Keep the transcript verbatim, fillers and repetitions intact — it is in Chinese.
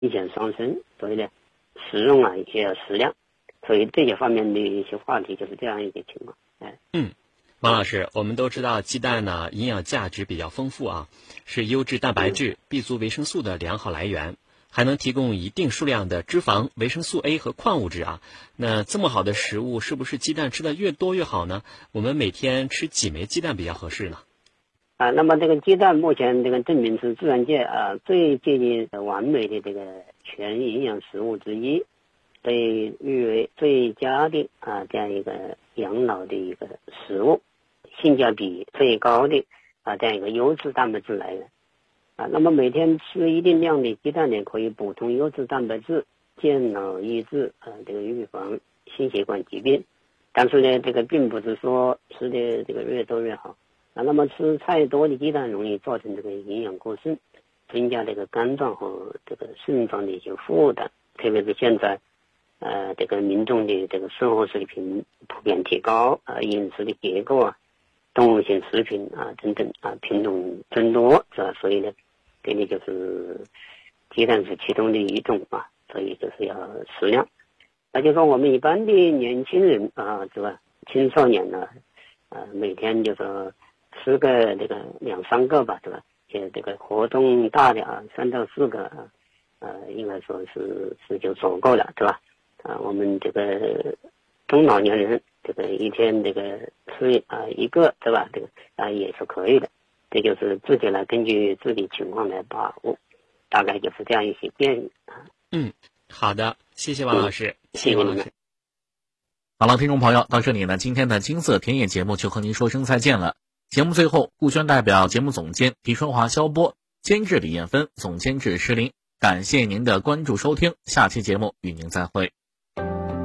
明显上升，所以呢，食用啊也要适量。所以这些方面的一些话题就是这样一个情况。哎， 嗯，王老师，我们都知道鸡蛋呢营养价值比较丰富啊，是优质蛋白质、B 族维生素的良好来源，还能提供一定数量的脂肪、维生素 A 和矿物质啊。那这么好的食物，是不是鸡蛋吃的越多越好呢？我们每天吃几枚鸡蛋比较合适呢？ 啊，那么这个鸡蛋目前这个证明是自然界啊最接近完美的这个全营养食物之一，被誉为最佳的啊这样一个养老的一个食物，性价比最高的啊这样一个优质蛋白质来源啊。那么每天吃一定量的鸡蛋呢，可以补充优质蛋白质，健脑益智啊，这个预防心血管疾病。但是呢，这个并不是说吃的这个越多越好啊。那么吃太多的鸡蛋容易造成这个营养过剩，增加这个肝脏和这个肾脏的一些负担，特别是现在呃，这个民众的这个生活水平普遍提高啊，饮食的结构啊，动物性食品啊等等啊品种增多，是吧？所以呢，这里就是鸡蛋是其中的一种啊，所以就是要适量。那就说我们一般的年轻人啊，是吧？青少年呢，啊，每天就说吃个这个两三个吧，是吧？且这个活动大的啊，三到四个啊，呃，应该说是是就足够了，是吧？啊，我们这个中老年人，这个一天这个吃啊一个，对吧？这个啊也是可以的，这就是自己来根据自己情况来把握，大概就是这样一些建议啊。 嗯，好的，谢谢王老师， 嗯、谢谢王老师。 好了，听众朋友，到这里呢，今天的金色田野节目就和您说声再见了。节目最后，顾轩代表节目总监皮春华、肖波，监制李艳芬，总监制施林，感谢您的关注收听，下期节目与您再会。